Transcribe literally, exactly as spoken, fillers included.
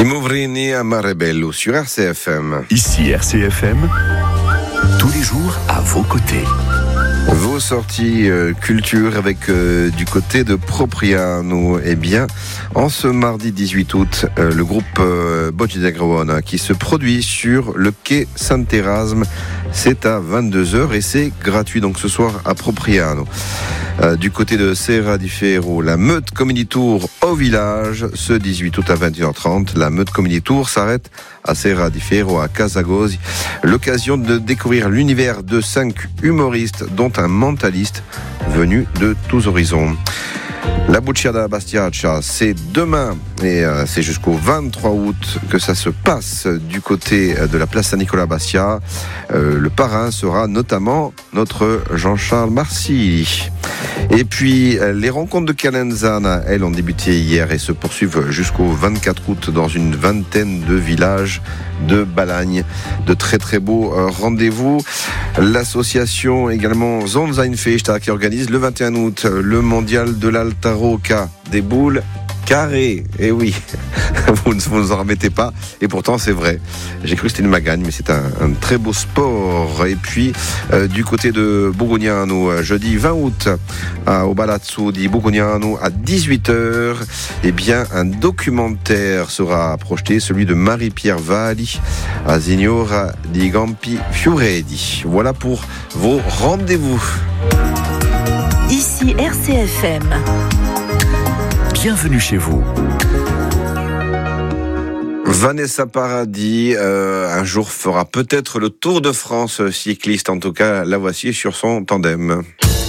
Et Movrini à Marebello sur R C F M. Ici R C F M, tous les jours à vos côtés. Vos sorties euh, culture avec euh, du côté de Propriano. Eh bien, en ce mardi dix-huit août, euh, le groupe euh, Bocci d'Agrona qui se produit sur le quai Saint-Erasme, c'est à vingt-deux heures et c'est gratuit. Donc ce soir à Propriano. Euh, du côté de Serra di Ferro, la Meute Comedy Tour au village, ce dix-huit août à vingt et une heures trente. La Meute Comedy Tour s'arrête à Serra di Ferro, à Casagosi. L'occasion de découvrir l'univers de cinq humoristes, dont un mentaliste venu de tous horizons. La Bucciada Bastiaccia, c'est demain et euh, c'est jusqu'au vingt-trois août que ça se passe du côté de la place Saint-Nicolas Bastia. Euh, le parrain sera notamment notre Jean-Charles Marsili. Et puis, les rencontres de Calenzana, elles, ont débuté hier et se poursuivent jusqu'au vingt-quatre août dans une vingtaine de villages de Balagne. De très très beaux euh, rendez-vous. L'association également Zonzainfesta qui organise le vingt et un août le mondial de l'Altaroca des boules carrées. Et oui, vous ne vous en remettez pas. Et pourtant, c'est vrai. J'ai cru que c'était une magagne, mais c'est un, un très beau sport. Et puis, euh, du côté de Bugognano, jeudi vingt août, à, au Palazzo di Bugognano, à dix-huit heures, eh bien, un documentaire sera projeté, celui de Marie-Pierre Valli, à Signora di Gampi Fioredi. Voilà pour vos rendez-vous. Ici R C F M. Bienvenue chez vous. Vanessa Paradis, euh, un jour fera peut-être le Tour de France cycliste. En tout cas, la voici sur son tandem.